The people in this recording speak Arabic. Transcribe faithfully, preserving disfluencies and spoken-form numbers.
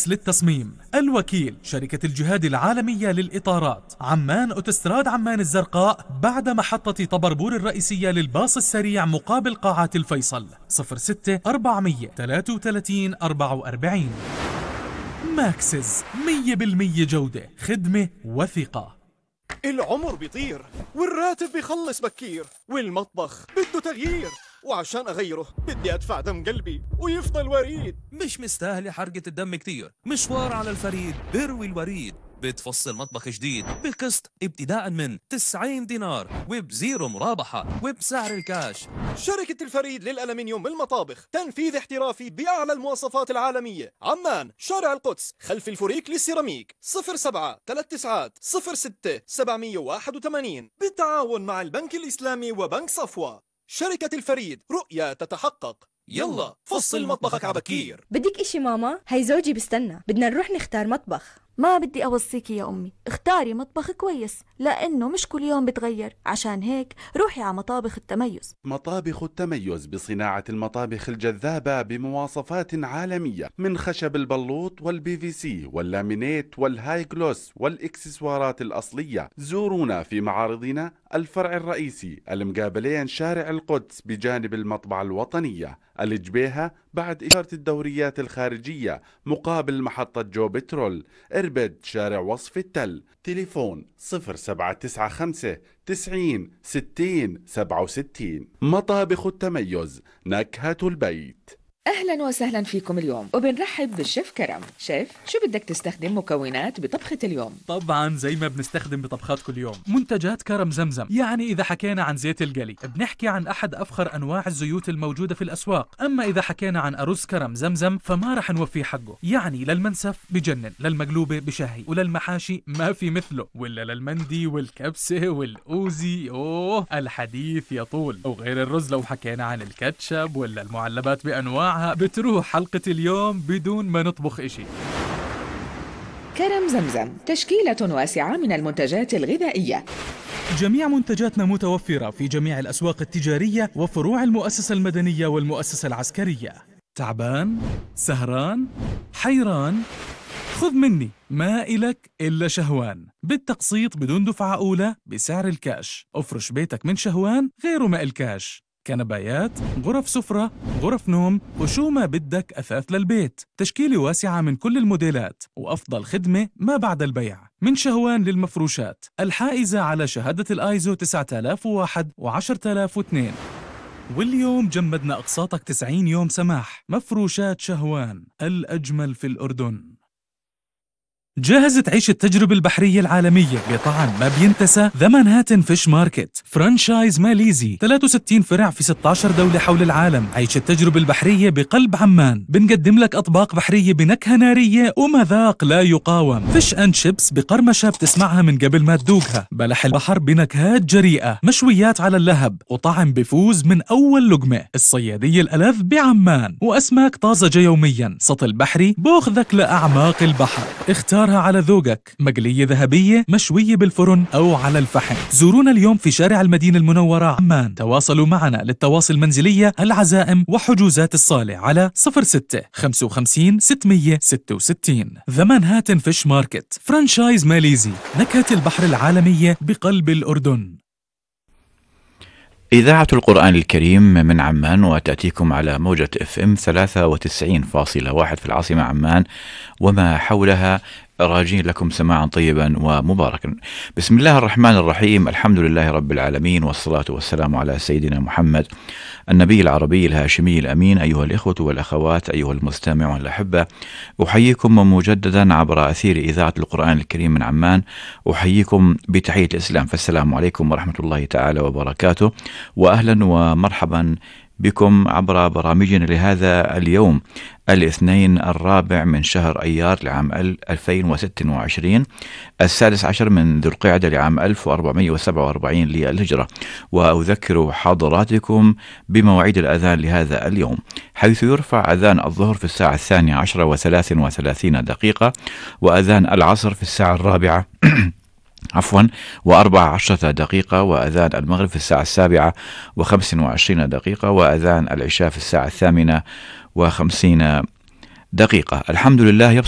ماكسس للتصميم. الوكيل شركة الجهاد العالمية للإطارات. عمان أوتوستراد عمان الزرقاء بعد محطة طبربور الرئيسية للباص السريع مقابل قاعات الفيصل. صفر ستة أربعمية ثلاثة وثلاثين أربعة وأربعين. ماكسس مية بالمية جودة، خدمة وثقة. العمر بيطير والراتب بيخلص بكير والمطبخ بده تغيير، وعشان أغيره بدي أدفع دم قلبي ويفضل وريد. مش مستاهلة حرقة الدم كتير، مشوار على الفريد بروي الوريد. بتفصل مطبخ جديد بقسط ابتداء من تسعين دينار وبزيرو مرابحة وبسعر الكاش. شركة الفريد للألمنيوم بالمطابخ، تنفيذ احترافي بأعلى المواصفات العالمية. عمان، شارع القدس، خلف الفريق للسيراميك. صفر سبعة ثلاث تسعات صفر ستة سبعمية وواحد وثمانين بالتعاون مع البنك الإسلامي وبنك صفوة. شركة الفريد، رؤية تتحقق. يلا فصل مطبخك عبكير. بدك اشي ماما؟ هاي زوجي بستنى، بدنا نروح نختار مطبخ. ما بدي أوصيكي يا أمي، اختاري مطبخ كويس لأنه مش كل يوم بتغير. عشان هيك روحي على مطابخ التميز. مطابخ التميز بصناعة المطابخ الجذابة بمواصفات عالمية، من خشب البلوط والبي في سي واللامينيت والهاي جلوس والإكسسوارات الأصلية. زورونا في معارضنا الفرع الرئيسي المقابلين شارع القدس بجانب المطبعة الوطنية، الجبيهة بعد إشارة الدوريات الخارجية مقابل محطة جو بترول. إربد شارع وصف التل. تليفون صفر سبعة تسعة خمسة تسعين ستين سبعة وستين. مطابخ التميز، نكهة البيت. أهلا وسهلا فيكم اليوم، وبنرحب بالشيف كرم. شيف، شو بدك تستخدم مكونات بطبخة اليوم؟ طبعا زي ما بنستخدم بطبخات كل يوم، منتجات كرم زمزم. يعني إذا حكينا عن زيت القلي بنحكي عن أحد أفخر أنواع الزيوت الموجودة في الأسواق. أما إذا حكينا عن أرز كرم زمزم فما رح نوفيه حقه. يعني للمنسف بجنن، للمقلوبة بشهي، وللمحاشي ما في مثله، ولا للمندي والكبسة والأوزي أوه الحديث يطول. وغير الرز لو حكينا عن الكاتشب ولا المعلبات بأنواع بتروح حلقة اليوم بدون ما نطبخ إشي. كرم زمزم تشكيلة واسعة من المنتجات الغذائية. جميع منتجاتنا متوفرة في جميع الأسواق التجارية وفروع المؤسسة المدنية والمؤسسة العسكرية. تعبان؟ سهران؟ حيران؟ خذ مني، ما إلك إلا شهوان، بالتقسيط بدون دفعة أولى بسعر الكاش. افرش بيتك من شهوان غيره ما الكاش. كنبايات، غرف سفرة، غرف نوم، وشو ما بدك أثاث للبيت. تشكيلة واسعة من كل الموديلات، وأفضل خدمة ما بعد البيع. من شهوان للمفروشات الحائزة على شهادة الآيزو تسعة آلاف وواحد وعشرة آلاف واثنين. واليوم جمدنا أقساطك تسعين يوم سماح. مفروشات شهوان، الأجمل في الأردن. جاهز تعيش التجربة البحرية العالمية بطعم ما بينتسى؟ ذا مانهاتن فيش ماركت، فرانشايز ماليزي، ثلاثة وستين فرع في ستة عشر دولة حول العالم. عيش التجربة البحرية بقلب عمان. بنقدم لك أطباق بحرية بنكهة نارية ومذاق لا يقاوم. فيش أند شيبس بقرمشة بتسمعها من قبل ما تذوقها. بلح البحر بنكهات جريئة. مشويات على اللهب وطعم بفوز من أول لقمة. الصيادية الألذ بعمان، وأسماك طازجة يوميا. سطل بحري بأخذك لأعماق البحر. اختار على ذوقك، مقلية ذهبية، مشوية بالفرن أو على الفحم. زورونا اليوم في شارع المدينة المنورة عمان. تواصلوا معنا للتواصل المنزلية، العزائم وحجوزات الصالة على صفر ستة خمسة خمسين ستمية ستة وستين. ذا مانهاتن فيش ماركت، فرانشايز ماليزي، نكهة البحر العالمية بقلب الأردن. إذاعة القرآن الكريم من عمان، وتأتيكم على موجة اف ام ثلاثة وتسعين فاصلة واحد في العاصمة عمان وما حولها. راجين لكم سماعا طيبا ومباركا. بسم الله الرحمن الرحيم، الحمد لله رب العالمين، والصلاة والسلام على سيدنا محمد النبي العربي الهاشمي الأمين. أيها الإخوة والأخوات، أيها المستمعون الأحبة، أحييكم مجددا عبر أثير إذاعة القرآن الكريم من عمان. أحييكم بتحية الإسلام، فالسلام عليكم ورحمة الله تعالى وبركاته، وأهلا ومرحبا بكم عبر برامجنا لهذا اليوم الاثنين الرابع من شهر أيار لعام ألفين وستة وعشرين، السادس عشر من ذو القعدة لعام ألف وأربعمائة وسبعة وأربعين للهجرة. وأذكر حضراتكم بمواعيد الأذان لهذا اليوم، حيث يرفع أذان الظهر في الساعة الثانية عشرة وثلاث وثلاثين دقيقة، وأذان العصر في الساعة الرابعة عفوا وأربع عشرة دقيقة، وأذان المغرب في الساعة السابعة وخمس وعشرين دقيقة، وأذان العشاء في الساعة الثامنة وخمسين دقيقة. الحمد لله.